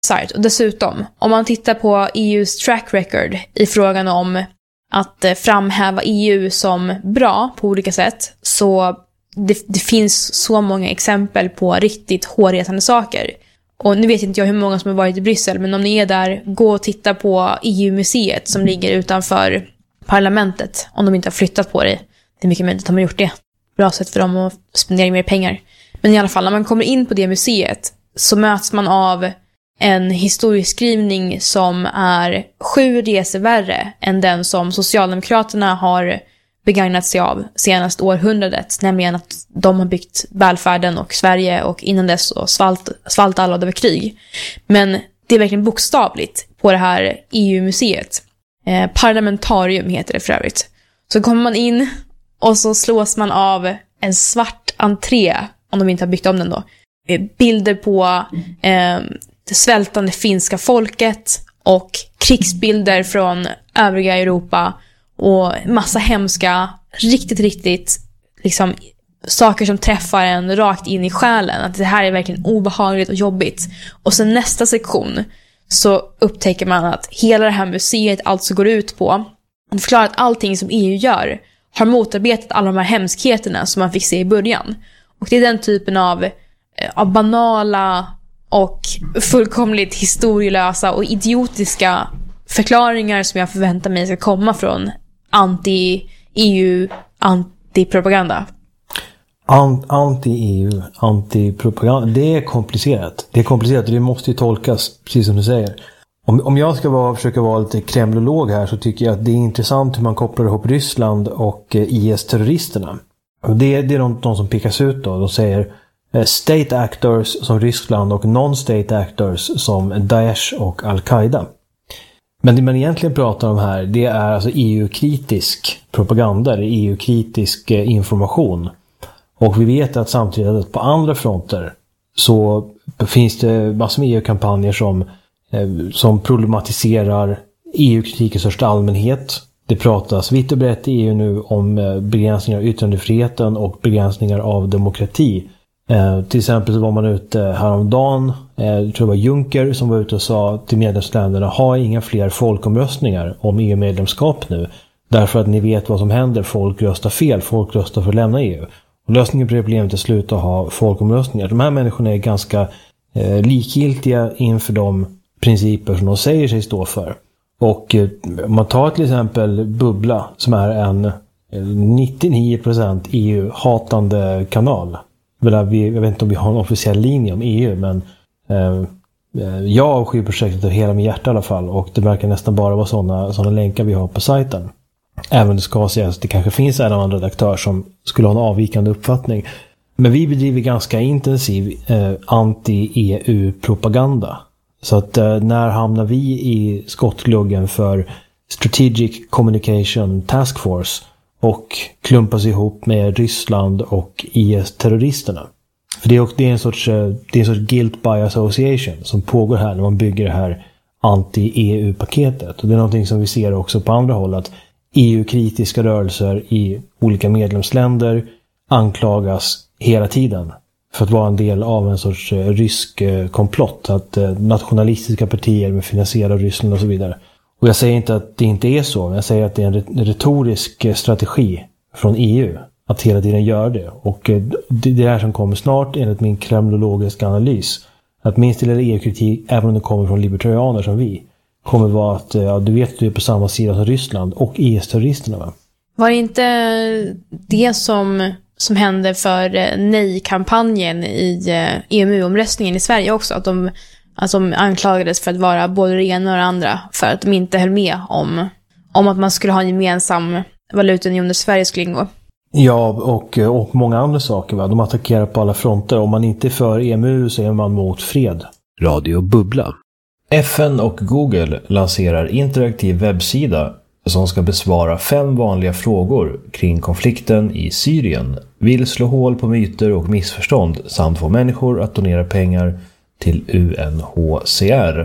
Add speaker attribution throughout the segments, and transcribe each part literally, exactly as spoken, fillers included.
Speaker 1: sajt. Och dessutom, om man tittar på E U:s track record i frågan om att framhäva E U som bra på olika sätt, så det, det finns så många exempel på riktigt hårresande saker. Och nu vet inte jag hur många som har varit i Bryssel, men om ni är där, gå och titta på E U-museet som ligger utanför parlamentet, om de inte har flyttat på det. Det är mycket möjligt att de har gjort det. Bra sätt för dem att spendera mer pengar. Men i alla fall, när man kommer in på det museet så möts man av en historieskrivning som är sju resor värre än den som Socialdemokraterna har begagnat sig av senaste århundradet, nämligen att de har byggt välfärden och Sverige, och innan dess så svalt, svalt alla, det var krig. Men det är verkligen bokstavligt på det här E U-museet. Eh, Parlamentarium heter det för övrigt. Så kommer man in och så slås man av en svart entré, om de inte har byggt om den då. Eh, bilder på eh, det svältande finska folket och krigsbilder från övriga Europa och massa hemska, riktigt, riktigt liksom saker som träffar en rakt in i själen. Att det här är verkligen obehagligt och jobbigt. Och sen nästa sektion så upptäcker man att hela det här museet alltså går ut på att förklara att allting som E U gör har motarbetat alla de här hemskheterna som man fick se i början. Och det är den typen av, av banala och fullkomligt historielösa och idiotiska förklaringar som jag förväntar mig ska komma från anti-E U, anti-propaganda.
Speaker 2: Anti-E U, anti-propaganda, det är komplicerat. Det är komplicerat och det måste ju tolkas, precis som du säger. Om, om jag ska vara, försöka vara lite kremlolog här, så tycker jag att det är intressant hur man kopplar ihop Ryssland och I S-terroristerna. Det, det är de, de som pickas ut då. De säger state actors som Ryssland och non-state actors som Daesh och Al-Qaida. Men det man egentligen pratar om här, det är alltså E U-kritisk propaganda, eller E U-kritisk information. Och vi vet att samtidigt på andra fronter så finns det massor med E U-kampanjer som, som problematiserar E U-kritik i största allmänhet. Det pratas vitt och brett i E U nu om begränsningar av yttrandefriheten och begränsningar av demokrati. Eh, till exempel så var man ute häromdagen, eh, jag tror det var Juncker som var ute och sa till medlemsländerna: ha inga fler folkomröstningar om E U-medlemskap nu, därför att ni vet vad som händer, folk röstar fel, folk röstar för att lämna E U. Och lösningen på det problemet är att sluta ha folkomröstningar. De här människorna är ganska eh, likgiltiga inför de principer som de säger sig stå för. Och eh, om man tar till exempel Bubbla, som är en nittionio procent E U-hatande kanal. Jag vet inte om vi har en officiell linje om E U, men eh, jag avskyr projektet av hela min hjärta i alla fall, och det verkar nästan bara vara sådana såna länkar vi har på sajten. Även det ska sägas att det kanske finns en annan redaktör som skulle ha en avvikande uppfattning. Men vi bedriver ganska intensiv eh, anti-E U-propaganda. Så att eh, när hamnar vi i skottgluggen för Strategic Communication Task Force och klumpas ihop med Ryssland och I S-terroristerna? För det är, det är en sorts, det är en sorts guilt by association som pågår här när man bygger det här anti-E U-paketet. Och det är någonting som vi ser också på andra håll, att E U-kritiska rörelser i olika medlemsländer anklagas hela tiden för att vara en del av en sorts rysk komplott, att nationalistiska partier med finansierar Ryssland och så vidare. Och jag säger inte att det inte är så, men jag säger att det är en retorisk strategi från E U att hela tiden göra det. Och det är det här som kommer snart enligt min kremlologiska analys. Att minst lilla E U-kritik, även om det kommer från libertarianer som vi, kommer vara att ja, du vet att du är på samma sida som Ryssland och I S-terroristerna, va?
Speaker 1: Var det inte det som, som hände för nej-kampanjen i E M U-omröstningen i Sverige också? Att de, att de anklagades för att vara både det ena och det andra, för att de inte höll med om, om att man skulle ha en gemensam valutaunion där Sverige skulle ingå.
Speaker 2: Ja, och, och många andra saker, va? De attackerar på alla fronter. Om man inte är för E M U så är man mot fred.
Speaker 3: Radio Bubbla. F N och Google lanserar interaktiv webbsida som ska besvara fem vanliga frågor kring konflikten i Syrien, vill slå hål på myter och missförstånd samt få människor att donera pengar till U N H C R.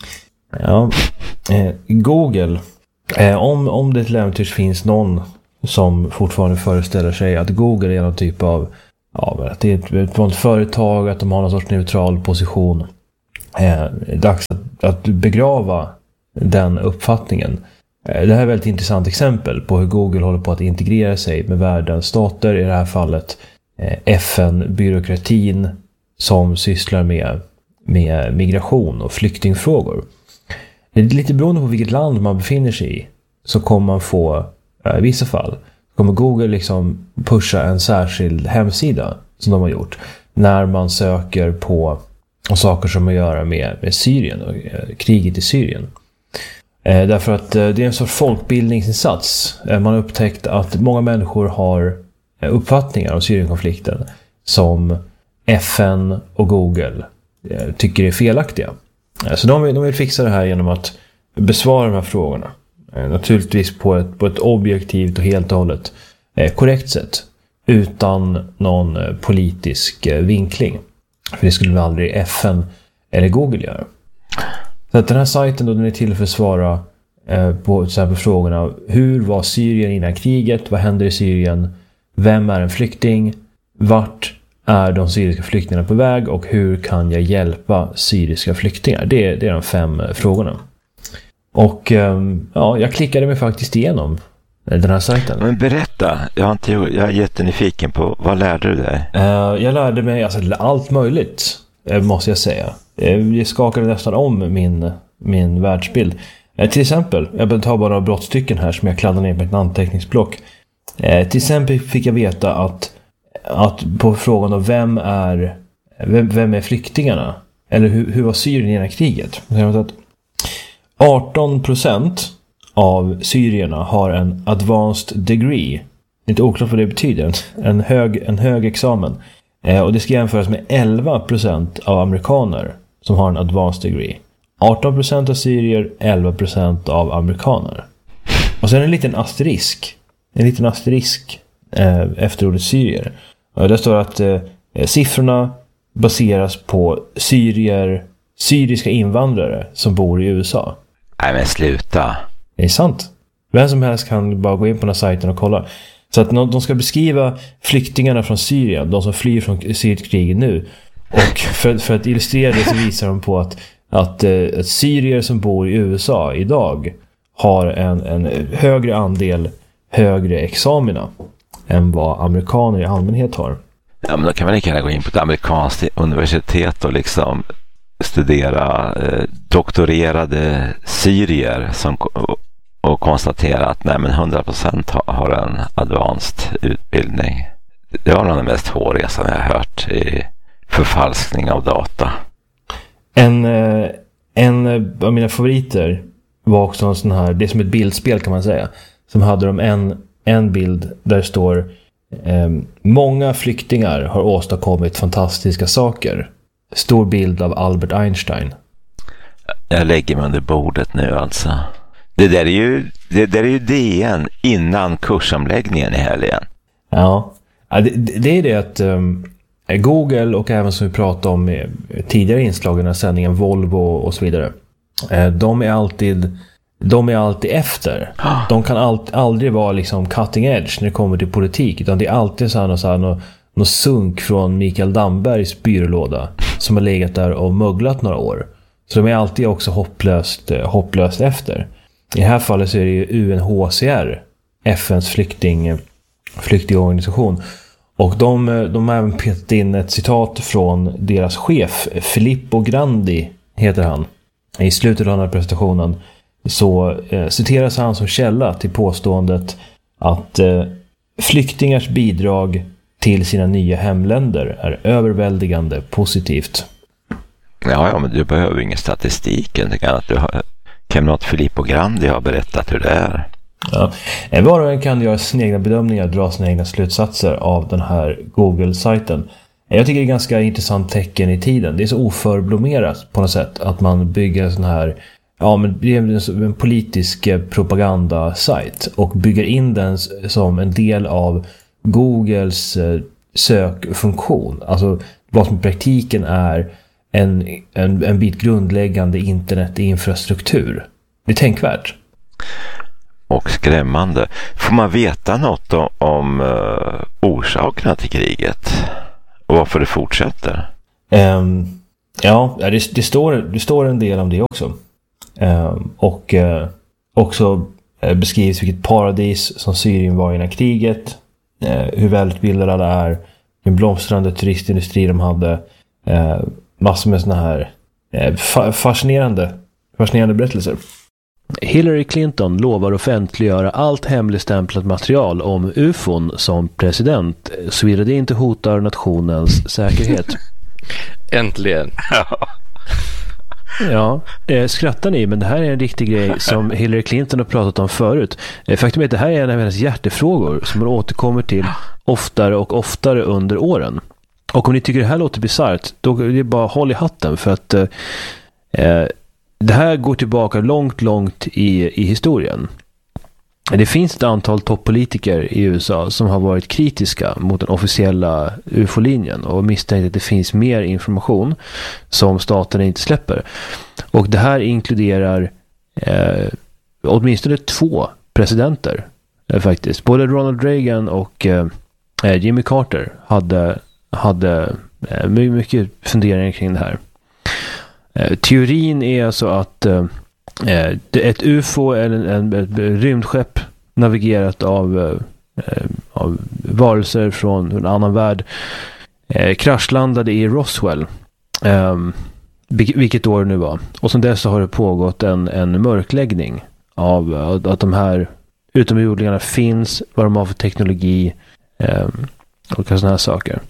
Speaker 3: Ja, eh, Google, eh, om, om det till äventyrs finns någon som fortfarande föreställer sig att Google är någon typ av, ja, att det är ett, ett företag, att de har någon sorts neutral position. eh, dags att, att begrava den uppfattningen. Det här är ett väldigt intressant exempel på hur Google håller på att integrera sig med världens stater, i det här fallet F N-byråkratin som sysslar med, med migration och flyktingfrågor. Det är lite beroende på vilket land man befinner sig i, så kommer man få, i vissa fall, kommer Google liksom pusha en särskild hemsida som de har gjort när man söker på saker som har att göra med, med Syrien och kriget i Syrien. Eh, därför att eh, det är en sorts folkbildningsinsats. Eh, man har upptäckt att många människor har eh, uppfattningar om Syrienkonflikten som F N och Google eh, tycker är felaktiga. Eh, så de, de vill fixa det här genom att besvara de här frågorna. Eh, naturligtvis på ett, på ett objektivt och helt och hållet eh, korrekt sätt. Utan någon eh, politisk eh, vinkling. För det skulle väl aldrig F N eller Google göra. Så att den här sajten då, den är till för att svara eh, på till exempel frågorna: hur var Syrien innan kriget? Vad händer i Syrien? Vem är en flykting? Vart är de syriska flyktingarna på väg? Och hur kan jag hjälpa syriska flyktingar? Det, det är de fem eh, frågorna. Och eh, ja, jag klickade mig faktiskt igenom den här sajten.
Speaker 4: Men berätta, jag, har inte, jag är jättenyfiken på, vad lärde du dig?
Speaker 3: Eh, jag lärde mig alltså, allt möjligt, eh, måste jag säga. Jag skakade nästan om min, min världsbild. Eh, till exempel, jag tar bara några brottstycken här som jag kladdar ner på ett anteckningsblock. Eh, till exempel fick jag veta att, att på frågan om vem är, vem, vem är flyktingarna? Eller hur, hur var Syrien i det här kriget? Att arton procent av syrierna har en advanced degree. Inte oklart vad det betyder. En hög, en hög examen. Eh, och det ska jämföras med elva procent av amerikaner som har en advanced degree. arton procent av syrier, elva procent av amerikaner. Och sen en liten asterisk. En liten asterisk eh, efter ordet syrier. Och där står att eh, siffrorna baseras på syrier, syriska invandrare som bor i U S A.
Speaker 4: Nej men sluta.
Speaker 3: Det är sant. Vem som helst kan bara gå in på den här sajten och kolla. Så att de ska beskriva flyktingarna från Syrien, de som flyr från Syrienkriget nu. Och för, för att illustrera det så visar de på att, att, att syrier som bor i U S A idag har en, en högre andel högre examina än vad amerikaner i allmänhet har.
Speaker 4: Ja, men då kan man lika gärna gå in på ett amerikanskt universitet och liksom studera eh, doktorerade syrier som, och, och konstatera att nej, men hundra procent har, har en advanced utbildning. Det var nog det mest håriga som jag har hört i förfalskning av data.
Speaker 3: En, en av mina favoriter var också en sån här, det är som ett bildspel kan man säga, som hade de en, en bild där det står eh, många flyktingar har åstadkommit fantastiska saker. Stor bild av Albert Einstein.
Speaker 4: Jag lägger mig under bordet nu alltså. Det där är ju, det där är ju D N innan kursomläggningen i helgen.
Speaker 3: Ja, det, det är det att um, Google och även som vi pratade om i tidigare inslag i den här sändningen, Volvo och så vidare. De är alltid, de är alltid efter. De kan allt, aldrig vara liksom cutting edge när det kommer till politik, utan det är alltid så här, så här något, något sunk från Mikael Dambergs byrålåda som har legat där och möglat några år. Så de är alltid också hopplöst, hopplöst efter. I det här fallet så är det ju U N H C R, F N:s flykting, flyktingorganisation. Och de, de har även petat in ett citat från deras chef, Filippo Grandi heter han. I slutet av den här presentationen så eh, citeras han som källa till påståendet att eh, flyktingars bidrag till sina nya hemländer är överväldigande positivt.
Speaker 4: Ja, ja, men du behöver ingen statistik. Jag kan att du har, kamrat Filippo Grandi har berättat hur det är.
Speaker 3: Ja. Var och en kan göra sina egna bedömningar och dra sina egna slutsatser av den här Google-sajten. Jag tycker det är ganska intressant tecken i tiden. Det är så oförblommerat på något sätt att man bygger en sån här, ja, men det är en politisk propagandasajt och bygger in den som en del av Googles sökfunktion. Alltså vad som i praktiken är en, en, en bit grundläggande internetinfrastruktur. Det är tänkvärt.
Speaker 4: Och skrämmande. Får man veta något om, om uh, orsakerna till kriget? Och varför det fortsätter?
Speaker 3: Um, Ja, det, det, står, det står en del om det också. Eh, och eh, också eh, beskrivs vilket paradis som Syrien var innan kriget. Eh, hur välutbildade alla är. En blomstrande turistindustri de hade. Eh, massor med såna här eh, fa- fascinerande, fascinerande berättelser. Hillary Clinton lovar offentliggöra allt hemligstämplat material om U F O som president, såvida det inte hotar nationens säkerhet.
Speaker 5: Äntligen.
Speaker 3: Ja, eh, skrattar ni, men det här är en riktig grej som Hillary Clinton har pratat om förut. Eh, faktum är att det här är en av hennes hjärtefrågor som hon återkommer till oftare och oftare under åren. Och om ni tycker det här låter bizarrt, då är det bara håll i hatten, för att eh, det här går tillbaka långt, långt i, i historien. Det finns ett antal toppolitiker i U S A som har varit kritiska mot den officiella U F O-linjen och misstänkt att det finns mer information som staterna inte släpper. Och det här inkluderar eh, åtminstone två presidenter eh, faktiskt. Både Ronald Reagan och eh, Jimmy Carter hade, hade eh, mycket funderingar kring det här. Eh, teorin är alltså att eh, ett U F O eller en, en, ett rymdskepp navigerat av, eh, av varelser från en annan värld eh, kraschlandade i Roswell, eh, vilket år det nu var. Och som dess har det pågått en, en mörkläggning av att de här utomjordingarna finns, vad de har för teknologi eh, och sådana här saker.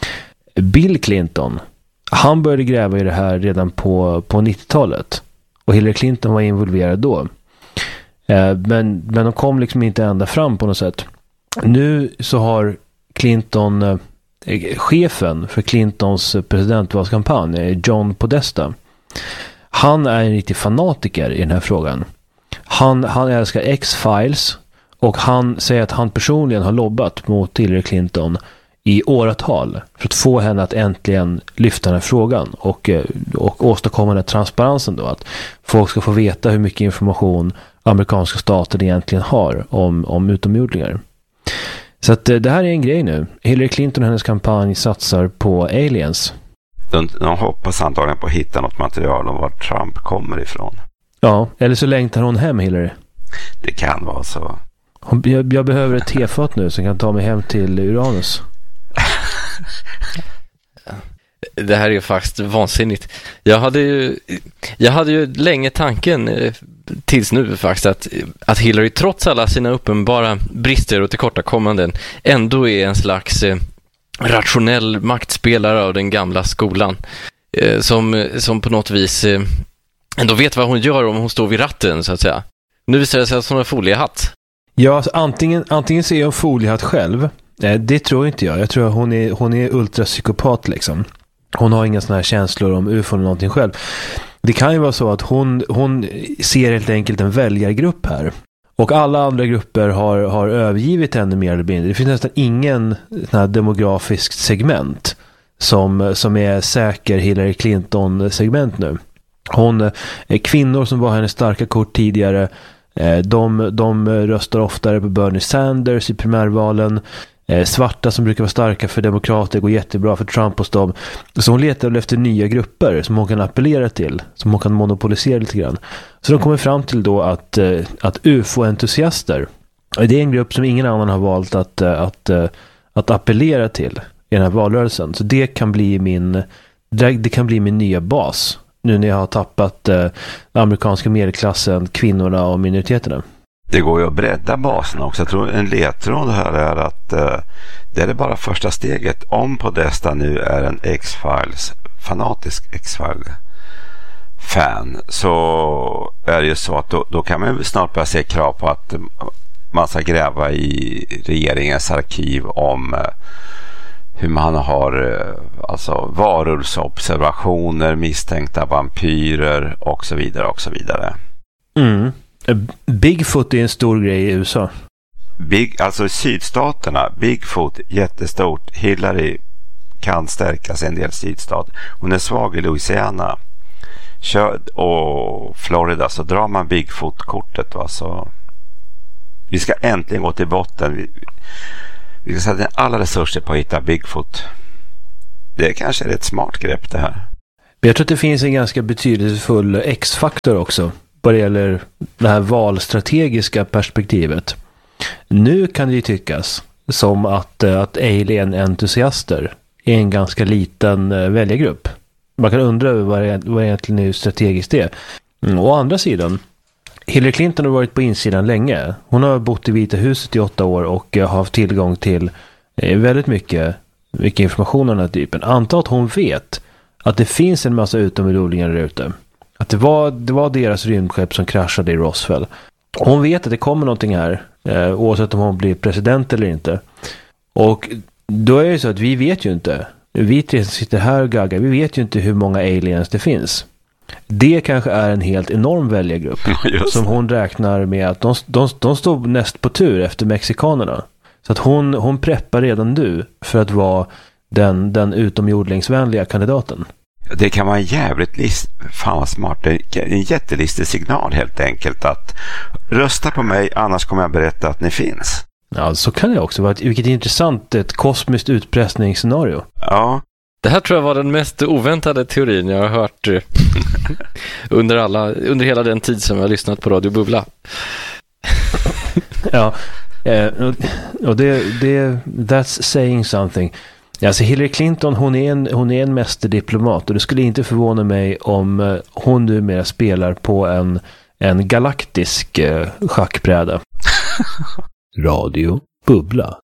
Speaker 3: Bill Clinton, han började gräva i det här redan på, på nittiotalet. Och Hillary Clinton var involverad då. Eh, men, men de kom liksom inte ända fram på något sätt. Nu så har Clinton, eh, chefen för Clintons presidentvalskampanj, John Podesta, han är en riktig fanatiker i den här frågan. Han, han älskar X-Files och han säger att han personligen har lobbat mot Hillary Clinton i åratal för att få henne att äntligen lyfta den här frågan och, och åstadkomma den här transparensen då, att folk ska få veta hur mycket information amerikanska stater egentligen har om, om utomjordingar. Så att det här är en grej nu. Hillary Clinton och hennes kampanj satsar på aliens.
Speaker 4: De, de hoppas antagligen på att hitta något material om var Trump kommer ifrån.
Speaker 3: Ja, eller så längtar hon hem, Hillary.
Speaker 4: Det kan vara så.
Speaker 3: Hon, jag, jag behöver ett tefat nu som kan ta mig hem till Uranus.
Speaker 5: Det här är ju faktiskt vansinnigt. Jag hade ju, jag hade ju länge tanken tills nu faktiskt att, att Hillary trots alla sina uppenbara brister och tillkortakommanden ändå är en slags eh, rationell maktspelare av den gamla skolan eh, som, som på något vis eh, ändå vet vad hon gör om hon står vid ratten så att säga. Nu visar det sig att hon har foliehatt.
Speaker 3: Ja, alltså, antingen, antingen så är hon foliehatt själv. Nej, det tror inte jag. Jag tror att hon är, hon är ultrapsykopat liksom. Hon har inga såna här känslor om U F O eller någonting själv. Det kan ju vara så att hon, hon ser helt enkelt en väljargrupp här. Och alla andra grupper har, har övergivit henne mer eller mindre. Det finns nästan ingen sån här demografisk segment som, som är säker Hillary Clinton-segment nu. Hon, kvinnor som var hennes starka kort tidigare, de, de röstar oftare på Bernie Sanders i primärvalen. Svarta som brukar vara starka för demokrater går jättebra för Trump hos dem. Så hon letar efter nya grupper som hon kan appellera till, som hon kan monopolisera lite grann. Så de kommer fram till då att, att U F O-entusiaster, det är en grupp som ingen annan har valt att, att, att appellera till i den här valrörelsen. Så det kan bli min, det kan bli min nya bas nu när jag har tappat den amerikanska medelklassen, kvinnorna och minoriteterna.
Speaker 4: Det går ju att bredda basen också. Jag tror en ledtråd här är att uh, det är bara första steget. Om Podesta nu är en X-Files, fanatisk X-Files-fan, så är det ju så att då, då kan man ju snart börja se krav på att man ska gräva i regeringens arkiv om uh, hur man har uh, alltså varulvsobservationer, misstänkta vampyrer och så vidare och så vidare.
Speaker 3: Mm. Bigfoot är en stor grej i U S A.
Speaker 4: Big, alltså sydstaterna, Bigfoot jättestort. Hillary kan stärka sig en del sydstat. Hon är svag i Louisiana Kör, och Florida, så drar man Bigfoot-kortet. Va? Så vi ska äntligen gå till botten. Vi, vi ska sätta alla resurser på att hitta Bigfoot. Det är kanske ett smart grepp det här.
Speaker 2: Jag tror att det finns en ganska betydelsefull X-faktor också vad det gäller det här valstrategiska perspektivet. Nu kan det ju tyckas som att, att alien-entusiaster är en ganska liten väljargrupp. Man kan undra vad det, vad det egentligen är strategiskt är. Mm, å andra sidan, Hillary Clinton har varit på insidan länge. Hon har bott i Vita huset i åtta år och har haft tillgång till väldigt mycket, mycket information om den här typen. Anta att hon vet att det finns en massa utomjordingar där ute. Att det var, det var deras rymdskepp som kraschade i Roswell. Hon vet att det kommer någonting här, eh, oavsett om hon blir president eller inte. Och då är det så att vi vet ju inte. Vi tre som sitter här och gaggar, vi vet ju inte hur många aliens det finns. Det kanske är en helt enorm väljargrupp som hon räknar med att de, de, de står näst på tur efter mexikanerna. Så att hon, hon preppar redan nu för att vara den, den utomjordlingsvänliga kandidaten.
Speaker 4: Det kan vara en jävligt list, fan vad smart, det är en jättelistig signal helt enkelt att rösta på mig, annars kommer jag berätta att ni finns.
Speaker 2: Ja, så kan det också vara. Vilket intressant, ett kosmiskt utpressningsscenario.
Speaker 4: Ja.
Speaker 5: Det här tror jag var den mest oväntade teorin jag har hört under, alla, under hela den tid som jag har lyssnat på Radio Bubbla.
Speaker 2: Ja, och det, det, that's saying something. Alltså Hillary Clinton, hon är en, hon är en mästerdiplomat och det skulle inte förvåna mig om hon numera spelar på en, en galaktisk schackbräda. Radio Bubbla.